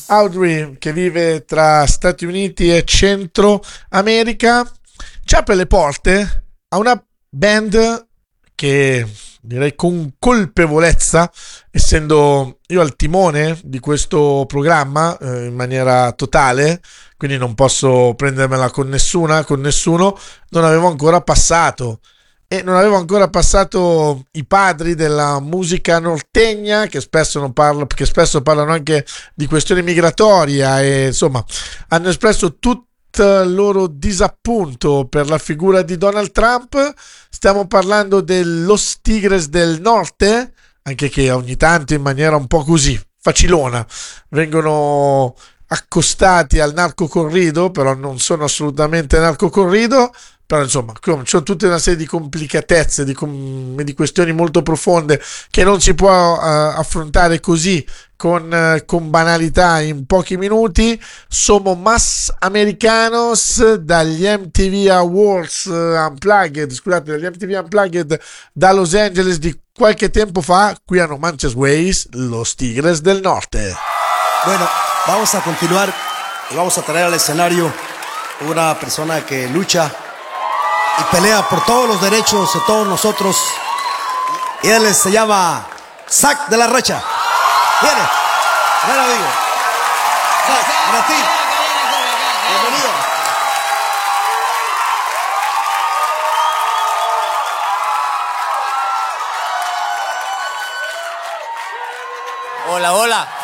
Audrey, che vive tra Stati Uniti e Centro America, ci apre le porte a una band che direi con colpevolezza, essendo io al timone di questo programma in maniera totale, quindi non posso prendermela con nessuna, con nessuno, non avevo ancora passato. E non avevo ancora passato i padri della musica nortegna che spesso parlano anche di questioni migratorie e insomma hanno espresso tutto il loro disappunto per la figura di Donald Trump. Stiamo parlando dellos Tigres del Norte, anche che ogni tanto in maniera un po' così facilona vengono accostati al narcocorrido, però non sono assolutamente narcocorrido. Però insomma, c'è tutta una serie di complicatezze, di questioni molto profonde che non si può affrontare così con banalità in pochi minuti. Somos más americanos dagli MTV Awards Unplugged, scusate, dagli MTV Unplugged da Los Angeles di qualche tempo fa, qui a No Manches Ways, los Tigres del Norte. Bueno, vamos a continuar y vamos a traer al escenario una persona que lucha y pelea por todos los derechos de todos nosotros. Y él se llama Zack de la Rocha. Viene, ven amigo. Zack, para ti. Bienvenido. Hola, hola.